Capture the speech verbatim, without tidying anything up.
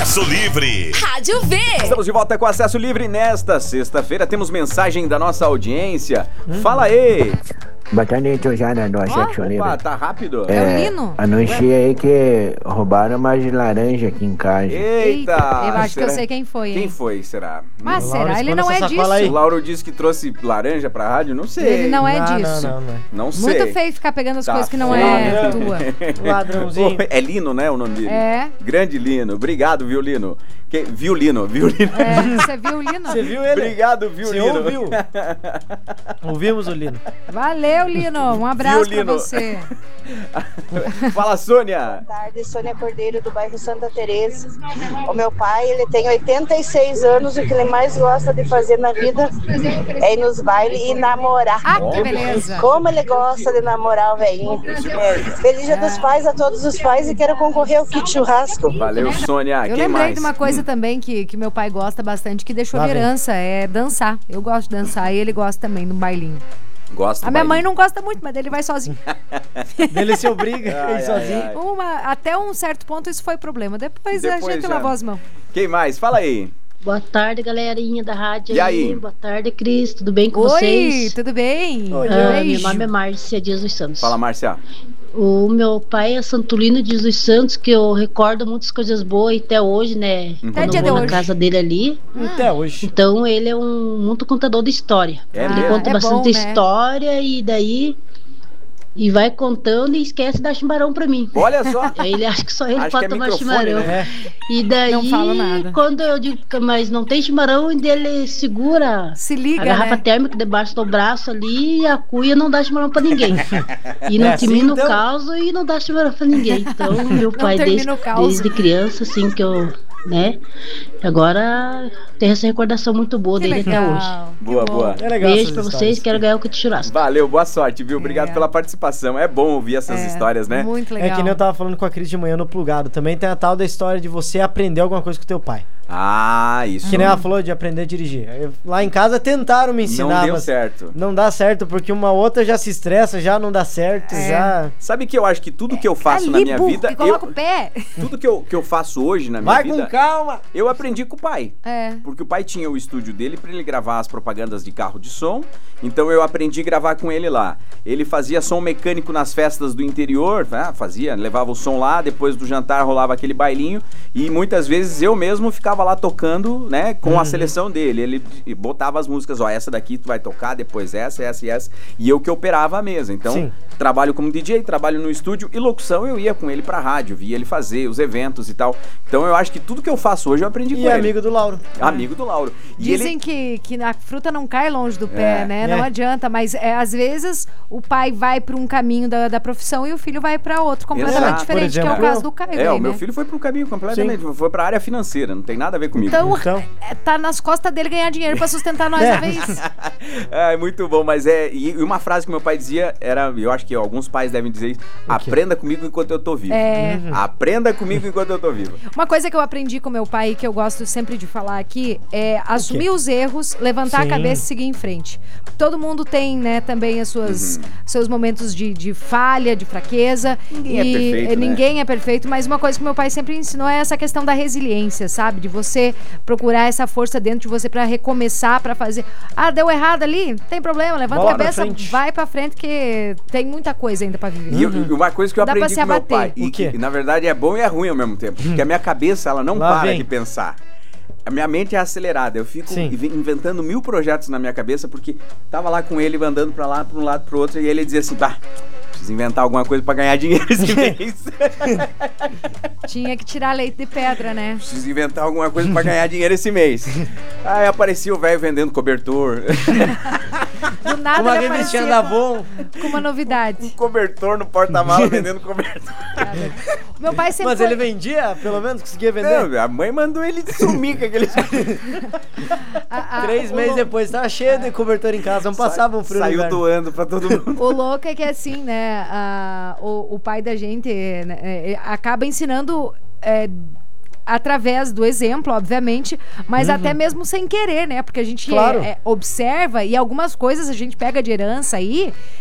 Acesso Livre. Rádio V. Estamos de volta com Acesso Livre. Nesta sexta-feira temos mensagem da nossa audiência. Hum. Fala aí. Boa tarde, Jana, do Acesso oh, Livre. Opa, tá rápido? É, é o Lino. Anunciei aí que roubaram uma de laranja aqui em casa. Eita! Eu acho será? que eu sei quem foi, hein? Quem foi, será? Mas será? Ele não é disso. Aí. O Lauro disse que trouxe laranja pra rádio, não sei. Ele não é não, disso. Não, não, não. Não sei. Muito feio ficar pegando as tá coisas que não feio. é tua. Ladrãozinho. É Lino, né, o nome dele? É. Grande Lino. Obrigado, viu, Lino? Que... Violino, violino. É, você viu o Lino? Você viu ele? Obrigado, viu, Você Lino? ouviu? Ouvimos o Lino. Valeu, Lino. Um abraço Viu, pra você. Fala, Sônia. Boa tarde, Sônia Cordeiro, do bairro Santa Teresa. O meu pai, ele tem oitenta e seis anos e o que ele mais gosta de fazer na vida é ir nos bailes e namorar. Ah, que beleza. Como ele gosta de namorar o velhinho. Feliz Dia dos Pais a todos os pais e quero concorrer ao kit churrasco. Valeu, Sônia. Eu Quem lembrei mais? de uma coisa hum. também que, que meu pai gosta bastante, que deixou Lá de vem. herança, é dançar. Eu gosto de dançar e ele gosta também do bailinho. Gosto A minha bailinho. mãe não gosta muito, mas ele vai sozinho. Ele se obriga a Ai, ir sozinho. ai, ai. Uma, até um certo ponto isso foi problema. Depois, Depois a gente já. lavou as mãos. Quem mais? Fala aí. Boa tarde, galerinha da rádio. E aí? Boa tarde, Cris. Tudo bem com Oi, vocês? tudo bem? Oi, Ah, Beijo. meu nome é Márcia Dias dos Santos. Fala, Márcia. O meu pai é Santulino Dias dos Santos, que eu recordo muitas coisas boas até hoje, né? Uhum. Até Quando dia eu de vou na hoje. casa dele ali. Até hoje. Então ele é um muito contador de história. É ele mesmo? conta É bastante bom, né? história e daí e vai contando e esquece de dar chimarrão pra mim. Olha só. Aí ele acha que só ele Acho pode que é tomar microfone, chimarrão. né? E daí, Não falo nada. quando eu digo, que- mas não tem chimarrão, e ele segura Se liga, a garrafa né? térmica debaixo do braço ali e a cuia não dá chimarrão pra ninguém. E não É assim, termina então? o caos e não dá chimarrão pra ninguém. Então, meu pai, termina desde, o caos. desde criança, assim, que eu, né? Agora tem essa recordação muito boa Que dele até hoje. legal. que Boa, bom. boa. É legal Beijo essas pra vocês, histórias. quero ganhar o kit churrasco. Valeu, boa sorte, viu? Obrigado É. pela participação. É bom ouvir essas É, histórias, né? Muito É legal. que nem eu tava falando com a Cris de manhã no Plugado. Também tem a tal da história de você aprender alguma coisa com o teu pai. Ah, isso. Que nem ela falou de aprender a dirigir. Eu- lá em casa tentaram me ensinar, Não deu mas certo. não dá certo, porque uma outra já se estressa, já não dá certo, É. já... Sabe que eu acho que tudo que eu faço Ali, na minha burro, vida, que coloca eu, o pé. tudo que eu, que eu faço hoje na minha Vai vida, com calma! eu aprendi com o pai. É. Porque o pai tinha o estúdio dele pra ele gravar as propagandas de carro de som. Então eu aprendi a gravar com ele lá. Ele fazia som mecânico nas festas do interior, né? Fazia, levava o som lá, depois do jantar rolava aquele bailinho. E muitas vezes eu mesmo ficava lá tocando, né, com a seleção dele. Ele botava as músicas, ó, essa daqui tu vai tocar, depois essa, essa e essa. E eu que operava a mesa. Então, Sim. trabalho como D J, trabalho no estúdio e locução eu ia com ele pra rádio, via ele fazer os eventos e tal. Então eu acho que tudo que eu faço hoje eu aprendi E com ele. amigo do Lauro. Amigo do Lauro. E Dizem ele... que, que a fruta não cai longe do pé, É. né? É. Não adianta, mas é, às vezes o pai vai para um caminho da, da profissão e o filho vai para outro completamente Exato. diferente, Por que é o exemplo, caso do Caio. É, aí, o meu né? filho foi pro caminho completamente, foi pra área financeira, não tem nada a ver comigo. Então, Então. é, tá nas costas dele ganhar dinheiro para sustentar nós É. a vez. É, muito bom, mas é. E e uma frase que meu pai dizia era, eu acho que alguns pais devem dizer isso: aprenda comigo enquanto eu tô vivo. É. Aprenda comigo enquanto eu tô vivo. Uma coisa que eu aprendi com meu pai e que eu gosto sempre de falar aqui é assumir os erros, levantar Sim. a cabeça e seguir em frente. Todo mundo tem, né, também as suas, seus momentos de, de falha, de fraqueza. Ninguém é e perfeito, eh, né? ninguém é perfeito, mas uma coisa que meu pai sempre ensinou é essa questão da resiliência, sabe? De você procurar essa força dentro de você pra recomeçar, pra fazer. Ah, deu errado ali? Tem problema, levanta Bola a pra cabeça, frente. vai pra frente que tem muita coisa ainda pra viver. E eu- e uma coisa que eu Dá pra aprendi se com meu abater. pai, O e quê? que na verdade é bom e é ruim ao mesmo tempo, porque a minha cabeça ela não Lá para vem. de pensar. A minha mente é acelerada, eu fico Sim. inve- inventando mil projetos na minha cabeça, porque tava lá com ele andando pra lá, pra um lado, pro outro, e ele dizia assim, bah, preciso inventar alguma coisa pra ganhar dinheiro esse mês. Tinha que tirar leite de pedra, né? Preciso inventar alguma coisa pra ganhar dinheiro esse mês. Aí aparecia o velho vendendo cobertor. Do nada Uma ele revistinha aparecia da com- Avon. com uma novidade. Cobertor no porta-mala vendendo cobertor. Meu pai sempre Mas foi... ele vendia, pelo menos, conseguia vender. Não, a mãe mandou ele sumir com aqueles. a- a- Três o meses lou- depois, tava cheio de cobertor em casa, não passava um frio no Saiu inverno. doando pra todo mundo. O louco é que assim, né? a- o, o pai da gente né, é, acaba ensinando é, através do exemplo, obviamente, mas até mesmo sem querer, né? Porque a gente Claro. é, é, observa e algumas coisas a gente pega de herança aí